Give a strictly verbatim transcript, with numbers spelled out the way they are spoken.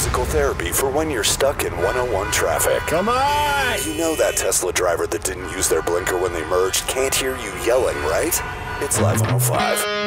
musical therapy for when you're stuck in one oh one traffic. Come on! You know that Tesla driver that didn't use their blinker when they merged can't hear you yelling, right? It's Live one oh five.